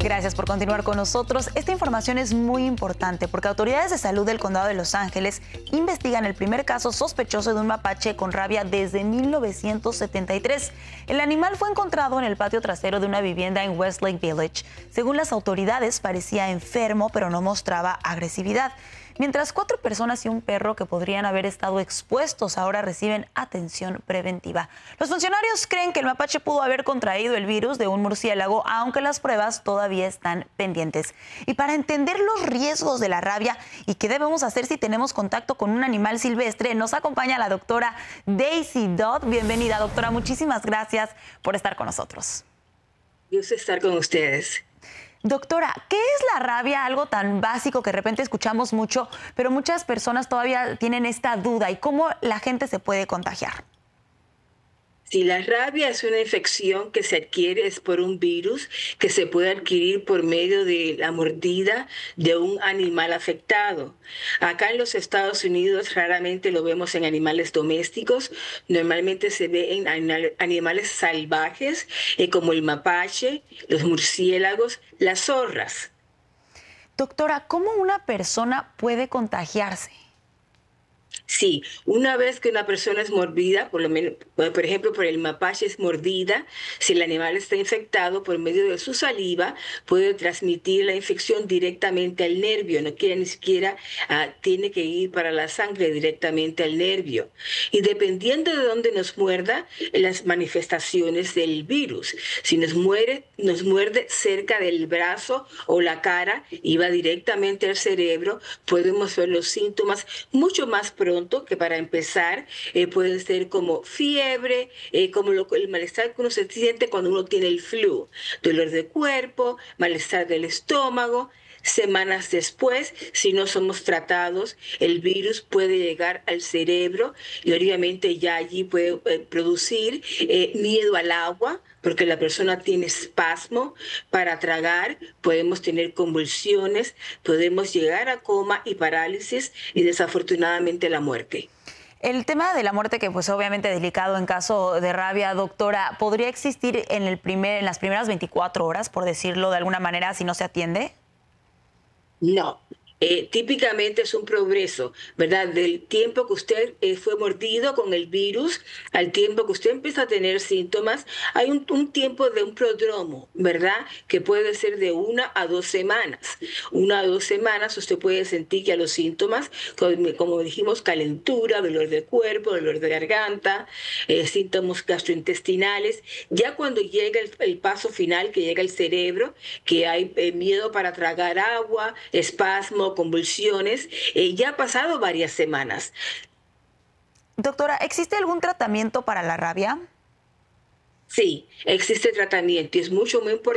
Gracias por continuar con nosotros. Esta información es muy importante porque autoridades de salud del condado de Los Ángeles investigan el primer caso sospechoso de un mapache con rabia desde 1973. El animal fue encontrado en el patio trasero de una vivienda en Westlake Village. Según las autoridades, parecía enfermo, pero no mostraba agresividad. Mientras 4 personas y un perro que podrían haber estado expuestos ahora reciben atención preventiva. Los funcionarios creen que el mapache pudo haber contraído el virus de un murciélago, aunque las pruebas todavía están pendientes. Y para entender los riesgos de la rabia y qué debemos hacer si tenemos contacto con un animal silvestre, nos acompaña la doctora Daisy Dodd. Bienvenida, doctora. Muchísimas gracias por estar con nosotros. Gusto estar con ustedes. Doctora, ¿qué es la rabia? Algo tan básico que de repente escuchamos mucho, pero muchas personas todavía tienen esta duda. ¿Y cómo la gente se puede contagiar? Si la rabia es una infección que se adquiere es por un virus que se puede adquirir por medio de la mordida de un animal afectado. Acá en los Estados Unidos raramente lo vemos en animales domésticos, normalmente se ve en animales salvajes como el mapache, los murciélagos, las zorras. Doctora, ¿cómo una persona puede contagiarse? Sí, una vez que una persona es mordida, por lo menos, por ejemplo, por el mapache es mordida, si el animal está infectado por medio de su saliva, puede transmitir la infección directamente al nervio, no quiere ni siquiera, tiene que ir para la sangre directamente al nervio. Y dependiendo de dónde nos muerda, las manifestaciones del virus. Si nos muerde cerca del brazo o la cara y va directamente al cerebro, podemos ver los síntomas mucho más pronto, que para empezar pueden ser como fiebre, como el malestar que uno se siente cuando uno tiene el flu, dolor de cuerpo, malestar del estómago. Semanas después, si no somos tratados, el virus puede llegar al cerebro y obviamente ya allí puede producir miedo al agua, porque la persona tiene espasmo para tragar, podemos tener convulsiones, podemos llegar a coma y parálisis y desafortunadamente la muerte. El tema de la muerte, que pues obviamente delicado en caso de rabia, doctora, ¿podría existir en las primeras 24 horas, por decirlo de alguna manera, si no se atiende? No. Típicamente es un progreso, ¿verdad? Del tiempo que usted fue mordido con el virus al tiempo que usted empieza a tener síntomas, hay un tiempo de un prodromo, ¿verdad? Que puede ser de 1 a 2 semanas. 1 a 2 semanas usted puede sentir ya los síntomas, como dijimos, calentura, dolor de cuerpo, dolor de garganta, síntomas gastrointestinales. Ya cuando llega el paso final, que llega el cerebro, que hay miedo para tragar agua, espasmo, convulsiones, ya ha pasado varias semanas. Doctora, ¿existe algún tratamiento para la rabia? Sí, existe tratamiento y es muy importante.